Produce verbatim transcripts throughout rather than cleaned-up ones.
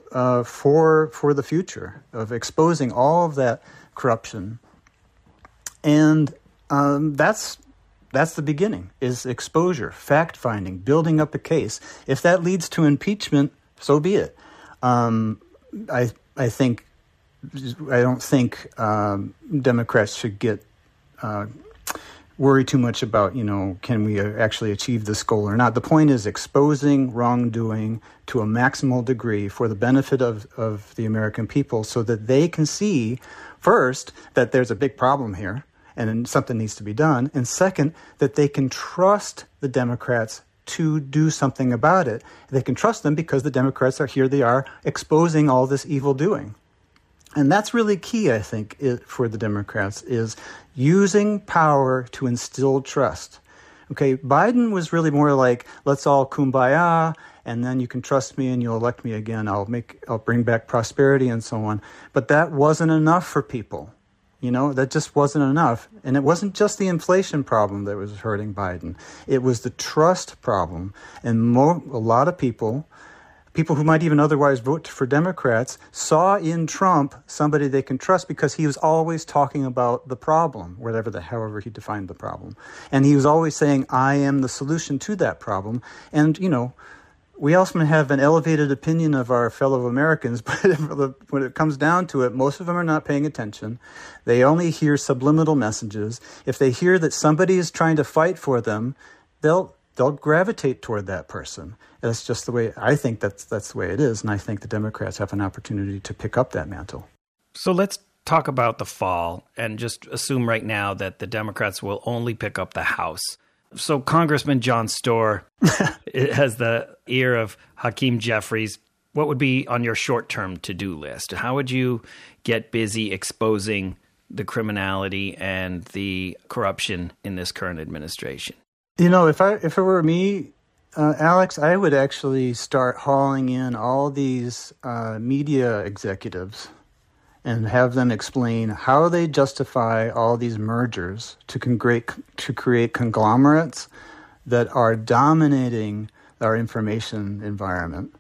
uh, for for the future of exposing all of that corruption. And um, that's that's the beginning, is exposure, fact-finding, building up a case. If that leads to impeachment, so be it. Um, I I think I don't think um, Democrats should get uh, worry too much about, you know, can we actually achieve this goal or not. The point is exposing wrongdoing to a maximal degree for the benefit of, of the American people, so that they can see, first, that there's a big problem here and something needs to be done, and second, that they can trust the Democrats to do something about it. They can trust them because the Democrats are here, they are exposing all this evil doing. And that's really key, I think, for the Democrats, is using power to instill trust. Okay, Biden was really more like, let's all kumbaya, and then you can trust me and you'll elect me again. I'll make, I'll bring back prosperity and so on. But that wasn't enough for people. You know, that just wasn't enough. And it wasn't just the inflation problem that was hurting Biden. It was the trust problem. And mo- a lot of people... People who might even otherwise vote for Democrats saw in Trump somebody they can trust because he was always talking about the problem, whatever the, however he defined the problem. And he was always saying, I am the solution to that problem. And, you know, we also have an elevated opinion of our fellow Americans, but when it comes down to it, most of them are not paying attention. They only hear subliminal messages. If they hear that somebody is trying to fight for them, they'll they'll gravitate toward that person. That's just the way, I think that's that's the way it is. And I think the Democrats have an opportunity to pick up that mantle. So let's talk about the fall and just assume right now that the Democrats will only pick up the House. So Congressman John Stohr has the ear of Hakeem Jeffries. What would be on your short-term to-do list? How would you get busy exposing the criminality and the corruption in this current administration? You know, if I if it were me, uh, Alex, I would actually start hauling in all these uh, media executives and have them explain how they justify all these mergers to, congr- to create conglomerates that are dominating our information environment.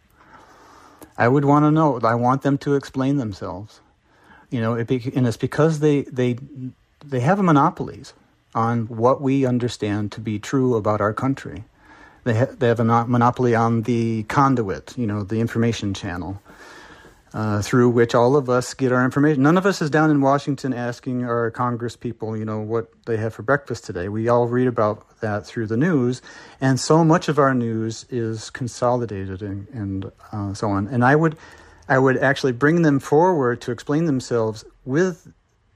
I would want to know. I want them to explain themselves. You know, it be, and it's because they they they have monopolies on what we understand to be true about our country. They ha- they have a monopoly on the conduit, you know, the information channel, uh, through which all of us get our information. None of us is down in Washington asking our Congress people, you know, what they have for breakfast today. We all read about that through the news, and so much of our news is consolidated and, and uh, so on. And I would, I would actually bring them forward to explain themselves with,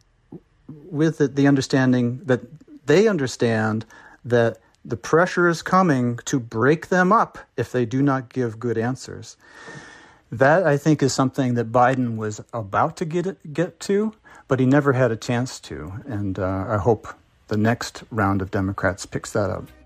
with the, the understanding that they understand that the pressure is coming to break them up if they do not give good answers. That, I think, is something that Biden was about to get it, get to, but he never had a chance to. And uh, I hope the next round of Democrats picks that up.